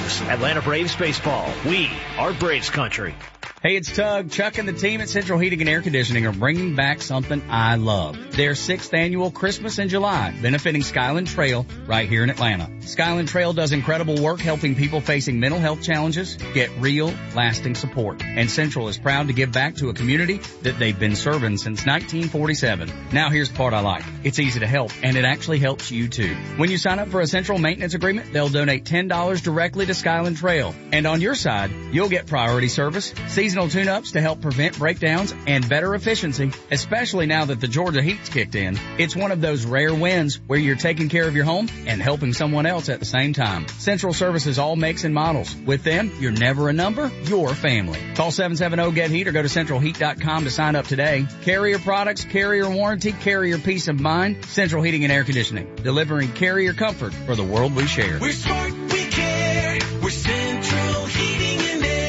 News, Atlanta Braves baseball. We are Braves country. Hey, it's Tug. Chuck and the team at Central Heating and Air Conditioning are bringing back something I love. Their 6th annual Christmas in July, benefiting Skyland Trail right here in Atlanta. Skyland Trail does incredible work helping people facing mental health challenges get real, lasting support. And Central is proud to give back to a community that they've been serving since 1947. Now here's the part I like. It's easy to help, and it actually helps you too. When you sign up for a Central maintenance agreement, they'll donate $10 directly to Skyland Trail. And on your side, you'll get priority service, seasonal tune-ups to help prevent breakdowns, and better efficiency, especially now that the Georgia heat's kicked in. It's one of those rare wins where you're taking care of your home and helping someone else at the same time. Central services all makes and models. With them, you're never a number, you're family. Call 770-GET-HEAT or go to centralheat.com to sign up today. Carrier products, carrier warranty, carrier peace of mind. Central Heating and Air Conditioning, delivering carrier comfort for the world we share. We're smart, we care. We're Central Heating and Air.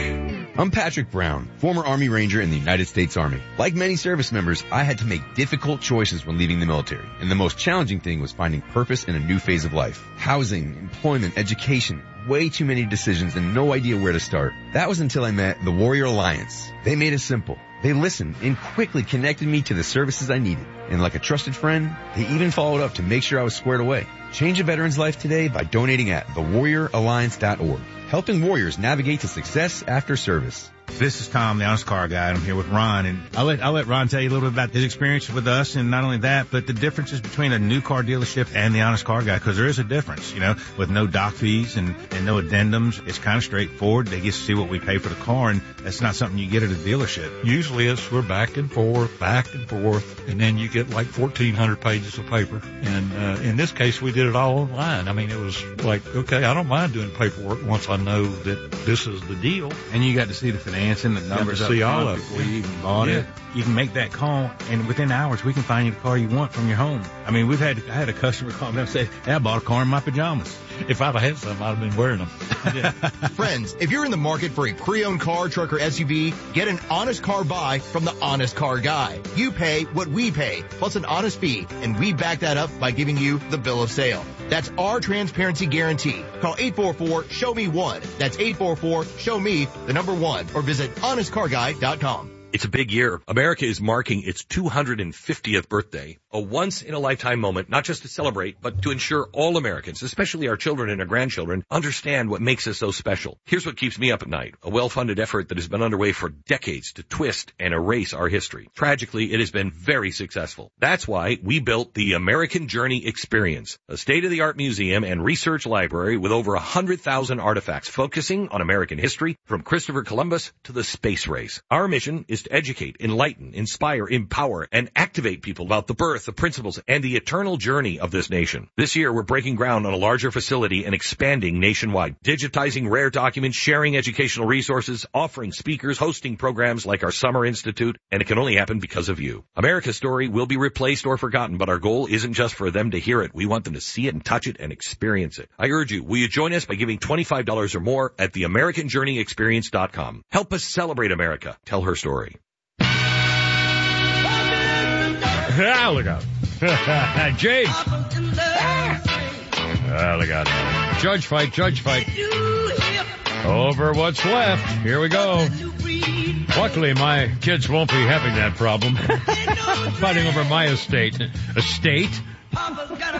I'm Patrick Brown, former Army Ranger in the United States Army. Like many service members, I had to make difficult choices when leaving the military, and the most challenging thing was finding purpose in a new phase of life. Housing, employment, education, way too many decisions and no idea where to start. That was until I met the Warrior Alliance. They made it simple. They listened and quickly connected me to the services I needed. And like a trusted friend, they even followed up to make sure I was squared away. Change a veteran's life today by donating at thewarrioralliance.org. Helping warriors navigate to success after service. This is Tom, the Honest Car Guy, and I'm here with Ron. And I'll let Ron tell you a little bit about his experience with us, and not only that, but the differences between a new car dealership and the Honest Car Guy, because there is a difference, you know, with no doc fees and no addendums. It's kind of straightforward. They get to see what we pay for the car, and that's not something you get at a dealership. Usually we're back and forth, and then you get like 1,400 pages of paper. And in this case, we did it all online. I mean, it was like, okay, I don't mind doing paperwork once I know that this is the deal. And you got to see the financing, the numbers up see front all of it before you even bought it. You can make that call, and within hours, we can find you the car you want from your home. I mean, I had a customer call me and say, hey, I bought a car in my pajamas. If I'd have had some, I'd have been wearing them. Friends, if you're in the market for a pre-owned car, truck, or SUV, get an honest car buy from the Honest Car Guy. You pay what we pay, plus an honest fee, and we back that up by giving you the bill of sale. That's our transparency guarantee. Call 844-SHOW-ME-1. That's 844-SHOW-ME, the number 1, or visit honestcarguy.com. It's a big year. America is marking its 250th birthday, a once-in-a-lifetime moment, not just to celebrate, but to ensure all Americans, especially our children and our grandchildren, understand what makes us so special. Here's what keeps me up at night, a well-funded effort that has been underway for decades to twist and erase our history. Tragically, it has been very successful. That's why we built the American Journey Experience, a state-of-the-art museum and research library with over 100,000 artifacts focusing on American history, from Christopher Columbus to the space race. Our mission is to educate, enlighten, inspire, empower, and activate people about the birth, the principles, and the eternal journey of this nation. This year, we're breaking ground on a larger facility and expanding nationwide, digitizing rare documents, sharing educational resources, offering speakers, hosting programs like our Summer Institute, and it can only happen because of you. America's story will be replaced or forgotten, but our goal isn't just for them to hear it. We want them to see it and touch it and experience it. I urge you, will you join us by giving $25 or more at theamericanjourneyexperience.com. Help us celebrate America. Tell her story. Ah, look out. James. Ah, look out. Judge fight. Over what's left. Here we go. Luckily, my kids won't be having that problem. Fighting over my estate. Papa got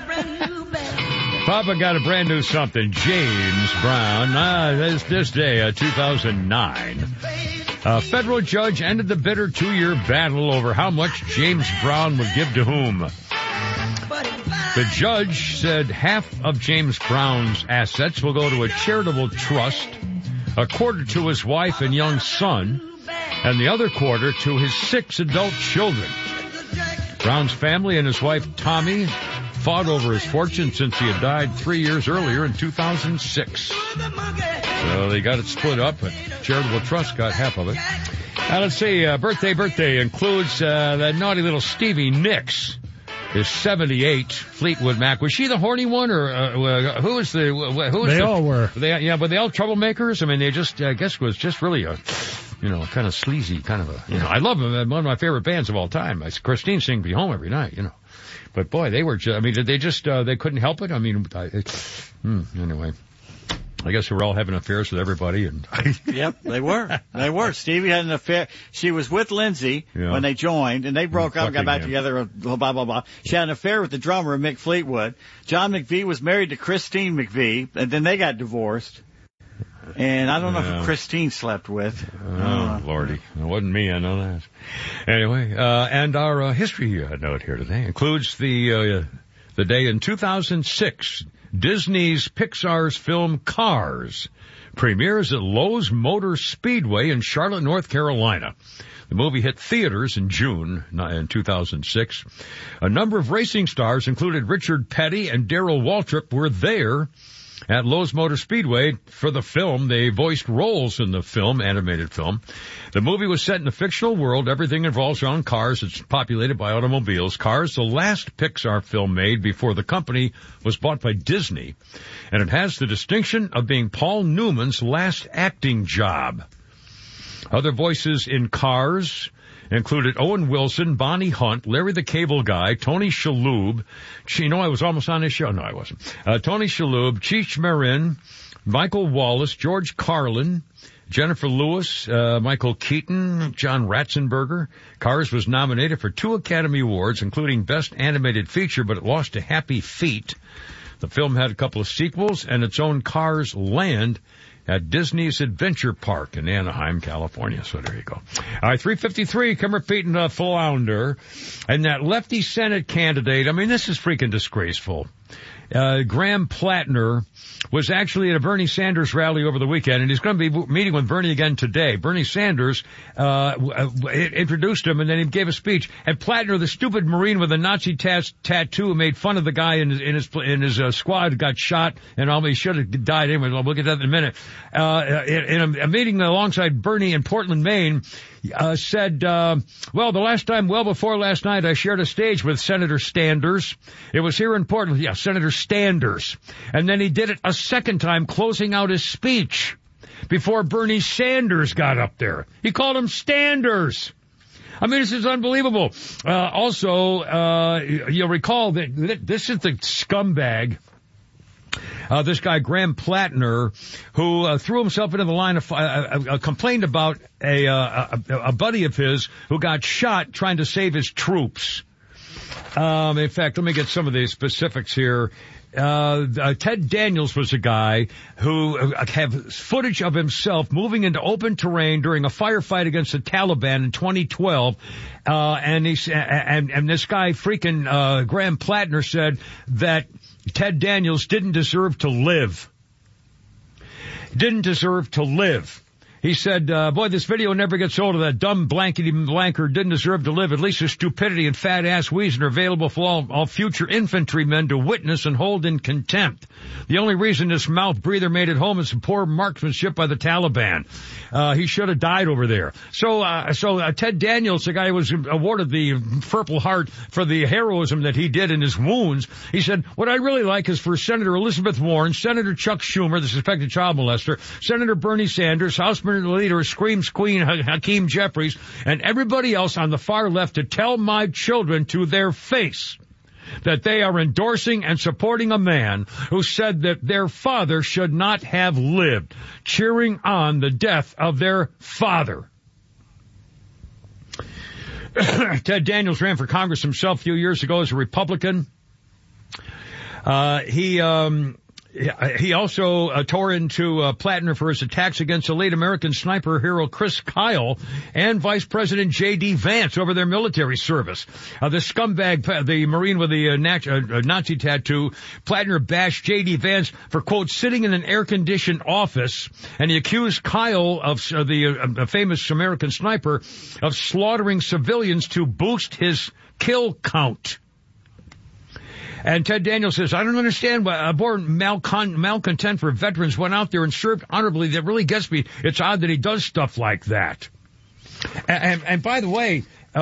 a brand new something. James Brown. This day, 2009. A federal judge ended the bitter 2-year battle over how much James Brown would give to whom. The judge said half of James Brown's assets will go to a charitable trust, a quarter to his wife and young son, and the other quarter to his 6 adult children. Brown's family and his wife Tommy fought over his fortune since he had died 3 years earlier in 2006. So they got it split up, but charitable trust got half of it. Let's see, birthday includes that naughty little Stevie Nicks. Is 78, Fleetwood Mac. Was she the horny one, or who was the? They all were. But they all troublemakers. I mean, they just, I guess, was just really a, kind of sleazy, kind of a. I love them. One of my favorite bands of all time. Christine sings "Be Home" every night. But boy, they were. Did they just? They couldn't help it. I mean, anyway. I guess they were all having affairs with everybody. And Yep, they were. They were. Stevie had an affair. She was with Lindsay when they joined, and they broke up, got back together, blah, blah, blah. She had an affair with the drummer, Mick Fleetwood. John McVie was married to Christine McVie, and then they got divorced. And I don't know who Christine slept with. Oh, Lordy. It wasn't me, I know that. Anyway, and our history note here today includes the day in 2006, Disney's Pixar's film Cars premieres at Lowe's Motor Speedway in Charlotte, North Carolina. The movie hit theaters in June in 2006. A number of racing stars, included Richard Petty and Darrell Waltrip, were there at Lowe's Motor Speedway for the film. They voiced roles in the film, animated film. The movie was set in a fictional world. Everything involves around cars. It's populated by automobiles. Cars, the last Pixar film made before the company was bought by Disney. And it has the distinction of being Paul Newman's last acting job. Other voices in Cars included Owen Wilson, Bonnie Hunt, Larry the Cable Guy, Tony Shalhoub. I was almost on this show. No, I wasn't. Tony Shalhoub, Cheech Marin, Michael Wallace, George Carlin, Jennifer Lewis, Michael Keaton, John Ratzenberger. Cars was nominated for 2 Academy Awards, including Best Animated Feature, but it lost to Happy Feet. The film had a couple of sequels and its own Cars Land at Disney's Adventure Park in Anaheim, California. So there you go. All right, 353, come repeating Flounder. And that lefty Senate candidate, I mean, this is freaking disgraceful. Graham Plattner was actually at a Bernie Sanders rally over the weekend, and he's going to be meeting with Bernie again today. Bernie Sanders introduced him, and then he gave a speech. And Plattner, the stupid Marine with a Nazi tattoo, made fun of the guy in his squad, got shot, and he should have died anyway. We'll get to that in a minute. In a meeting alongside Bernie in Portland, Maine, said, before last night, I shared a stage with Senator Standers. It was here in Portland. Yeah, Senator Standers. And then he did it a second time, closing out his speech before Bernie Sanders got up there. He called him Standers. I mean, this is unbelievable. You'll recall that this is the scumbag. This guy, Graham Plattner, who threw himself into the line of complained about a buddy of his who got shot trying to save his troops. In fact, let me get some of the specifics here. Ted Daniels was a guy who have footage of himself moving into open terrain during a firefight against the Taliban in 2012. And this guy, Graham Plattner, said that Ted Daniels didn't deserve to live. Didn't deserve to live. He said, this video never gets old of that dumb blankety blanker didn't deserve to live. At least his stupidity and fat ass wheezing are available for all future infantrymen to witness and hold in contempt. The only reason this mouth breather made it home is some poor marksmanship by the Taliban. He should have died over there. So Ted Daniels, the guy who was awarded the Purple Heart for the heroism that he did in his wounds, he said, what I really like is for Senator Elizabeth Warren, Senator Chuck Schumer, the suspected child molester, Senator Bernie Sanders, House Leader Screams Queen Hakeem Jeffries, and everybody else on the far left to tell my children to their face that they are endorsing and supporting a man who said that their father should not have lived, cheering on the death of their father. Ted Daniels ran for Congress himself a few years ago as a Republican. He also tore into Plattner for his attacks against the late American sniper hero Chris Kyle and Vice President J.D. Vance over their military service. The scumbag, the Marine with the Nazi tattoo, Plattner bashed J.D. Vance for, quote, sitting in an air-conditioned office, and he accused Kyle of the famous American sniper of slaughtering civilians to boost his kill count. And Ted Daniels says, I don't understand why born malcontent for veterans went out there and served honorably. That really gets me. It's odd that he does stuff like that. And by the way,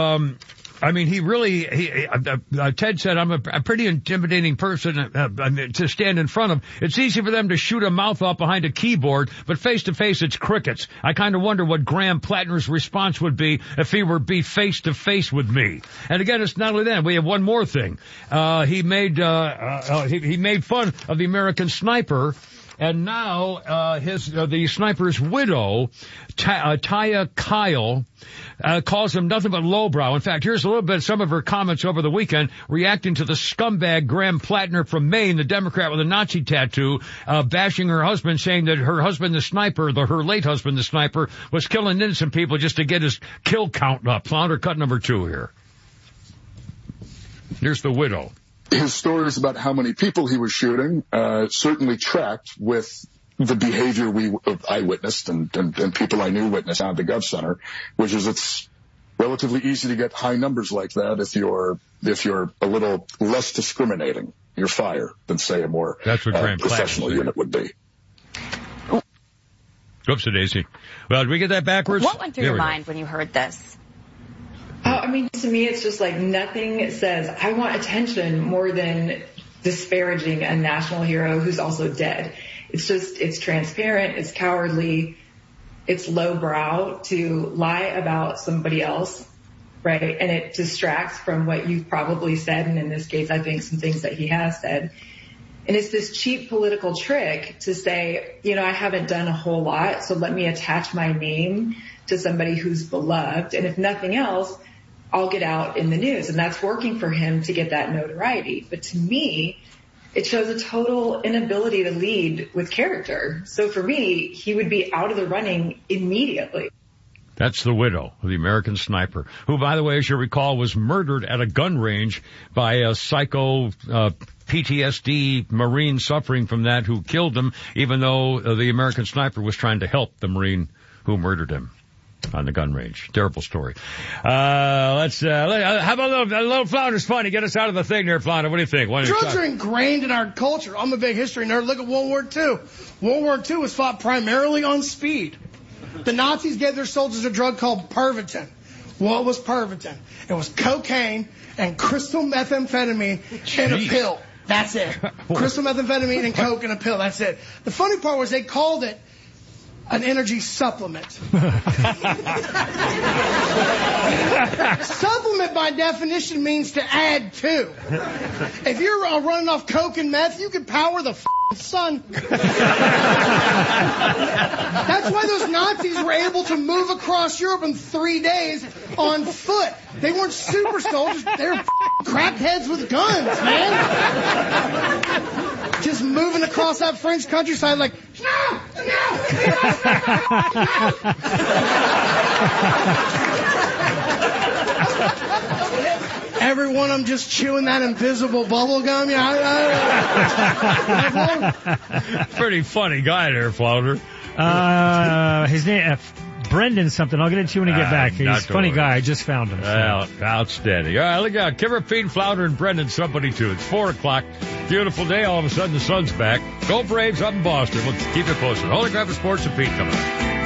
Ted said, I'm a pretty intimidating person to stand in front of. It's easy for them to shoot a mouth off behind a keyboard, but face to face, it's crickets. I kind of wonder what Graham Plattner's response would be if he were be face to face with me. And again, it's not only that. We have one more thing. He made fun of the American sniper. And now, the sniper's widow, Taya Kyle, calls him nothing but lowbrow. In fact, here's a little bit of some of her comments over the weekend reacting to the scumbag Graham Plattner from Maine, the Democrat with a Nazi tattoo, bashing her husband, saying that her husband, the sniper, her late husband, the sniper, was killing innocent people just to get his kill count up. Flounder, cut number 2 here. Here's the widow. His stories about how many people he was shooting certainly tracked with the behavior I witnessed and people I knew witnessed at the Gov Center, which is it's relatively easy to get high numbers like that if you're a little less discriminating your fire than, say, a more professional unit would be. Oops, Daisy. Well, did we get that backwards? What went through your mind when you heard this? I mean, to me, it's just like nothing says I want attention more than disparaging a national hero who's also dead. It's transparent, it's cowardly, it's lowbrow to lie about somebody else, right? And it distracts from what you've probably said, and in this case, I think some things that he has said. And it's this cheap political trick to say, I haven't done a whole lot, so let me attach my name to somebody who's beloved. And if nothing else, I'll get out in the news. And that's working for him to get that notoriety. But to me, it shows a total inability to lead with character. So for me, he would be out of the running immediately. That's the widow of the American sniper, who, by the way, as you recall, was murdered at a gun range by a psycho PTSD Marine suffering from that who killed him, even though the American sniper was trying to help the Marine who murdered him on the gun range. Terrible story. How about a little Flounder's funny? Get us out of the thing there, Flounder. What do you think? Drugs are ingrained in our culture. I'm a big history nerd. Look at World War II. World War II was fought primarily on speed. The Nazis gave their soldiers a drug called Pervitin. What was Pervitin? It was cocaine and crystal methamphetamine in a pill. That's it. Crystal methamphetamine and coke in a pill. That's it. The funny part was they called it an energy supplement. Supplement, by definition, means to add to. If you're running off coke and meth, you could power the sun. That's why those Nazis were able to move across Europe in 3 days on foot. They weren't super soldiers. They were crackheads with guns, man. Just moving across that French countryside like, no. Everyone, I'm just chewing that invisible bubble gum. Pretty funny guy there, Flounder. His name, Brendan something. I'll get it to you when you get back. He's a funny guy. I just found him. So. Outstanding. All right, look out. Kimmer, Pete, Flounder, and Brendan, somebody too. It's 4 o'clock. Beautiful day. All of a sudden, the sun's back. Go Braves up in Boston. We'll keep it posted. Holy Crap of Sports and Pete coming up.